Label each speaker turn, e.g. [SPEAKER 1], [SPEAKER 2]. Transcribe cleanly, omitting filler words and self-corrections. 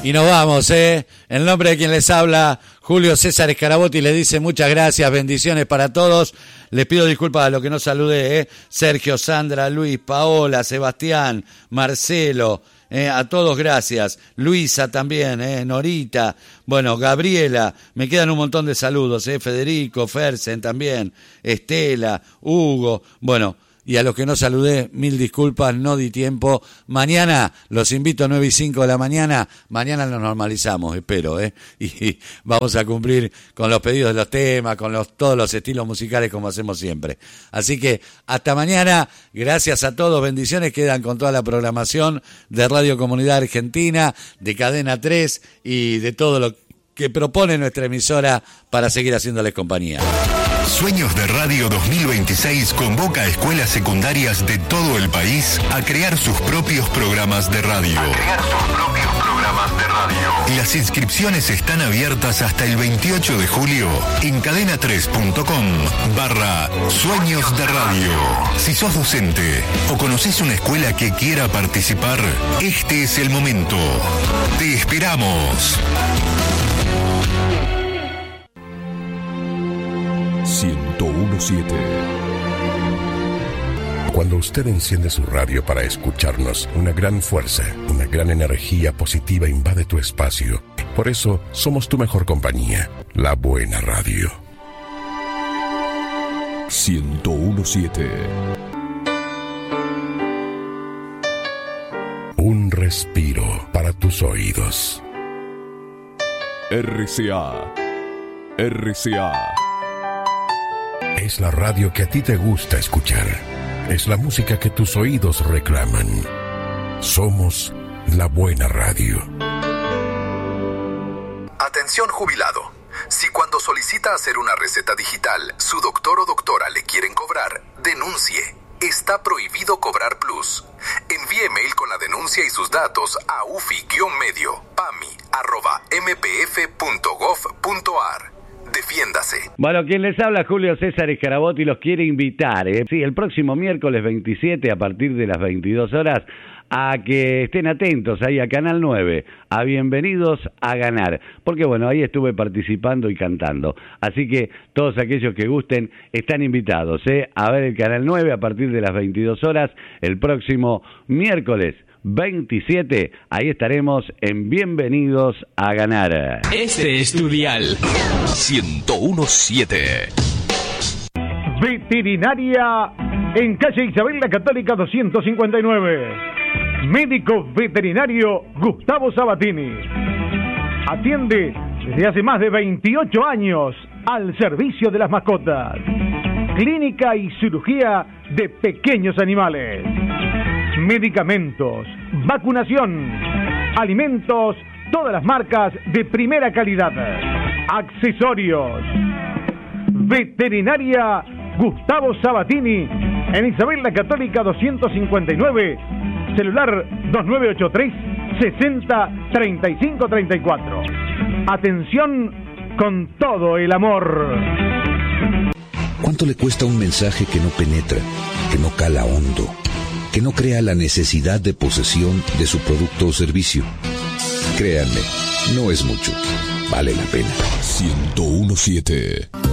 [SPEAKER 1] Y nos vamos, En nombre de quien les habla, Julio César Scarabotti, le dice muchas gracias, bendiciones para todos. Les pido disculpas a los que no saludé, Sergio, Sandra, Luis, Paola, Sebastián, Marcelo, a todos gracias. Luisa también, Norita, bueno, Gabriela, me quedan un montón de saludos, Federico, Fersen también, Estela, Hugo, bueno. Y a los que no saludé, mil disculpas, no di tiempo. Mañana los invito a 9:05 de la mañana. Mañana nos normalizamos, espero, Y vamos a cumplir con los pedidos de los temas, con todos los estilos musicales como hacemos siempre. Así que hasta mañana. Gracias a todos, bendiciones. Quedan con toda la programación de Radio Comunidad Argentina, de Cadena 3 y de todo lo que propone nuestra emisora para seguir haciéndoles compañía.
[SPEAKER 2] Sueños de Radio 2026 convoca a escuelas secundarias de todo el país a crear sus propios programas de radio. Las inscripciones están abiertas hasta el 28 de julio en cadena3.com/Sueños de Radio. Si sos docente o conocés una escuela que quiera participar, este es el momento. Te esperamos.
[SPEAKER 3] 101.7.
[SPEAKER 4] Cuando usted enciende su radio para escucharnos, una gran fuerza, una gran energía positiva invade tu espacio. Por eso, somos tu mejor compañía, la buena radio.
[SPEAKER 3] 101.7.
[SPEAKER 4] Un respiro para tus oídos.
[SPEAKER 3] RCA.
[SPEAKER 4] Es la radio que a ti te gusta escuchar. Es la música que tus oídos reclaman. Somos la buena radio.
[SPEAKER 2] Atención jubilado. Si cuando solicita hacer una receta digital, su doctor o doctora le quieren cobrar, denuncie. Está prohibido cobrar plus. Envíe mail con la denuncia y sus datos a ufi-medio@mpf.gov.ar. Defiéndase.
[SPEAKER 1] Bueno, quien les habla, Julio César Scarabotti, los quiere invitar, Sí, el próximo miércoles 27 a partir de las 22 horas a que estén atentos ahí a Canal 9, a Bienvenidos a Ganar, porque bueno, ahí estuve participando y cantando, así que todos aquellos que gusten están invitados, a ver el Canal 9 a partir de las 22 horas, el próximo miércoles 27, ahí estaremos en Bienvenidos a Ganar.
[SPEAKER 3] Este es tu dial 101.7.
[SPEAKER 5] Veterinaria en calle Isabel la Católica 259. Médico veterinario Gustavo Sabatini. Atiende desde hace más de 28 años al servicio de las mascotas. Clínica y cirugía de pequeños animales. Medicamentos, vacunación, alimentos, todas las marcas de primera calidad, accesorios. Veterinaria Gustavo Sabatini en Isabel la Católica 259, celular 2983 60 35 34. Atención con todo el amor.
[SPEAKER 6] ¿Cuánto le cuesta un mensaje que no penetra, que no cala hondo, que no crea la necesidad de posesión de su producto o servicio? Créanme, no es mucho. Vale la pena.
[SPEAKER 3] 101.7.